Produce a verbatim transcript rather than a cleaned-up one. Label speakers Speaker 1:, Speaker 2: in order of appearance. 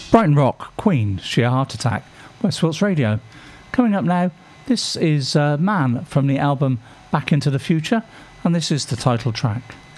Speaker 1: Brighton Rock, Queen, Sheer Heart Attack, Westfields Radio. Coming up now, this is uh, Man from the album Back into the Future, and this is the title track.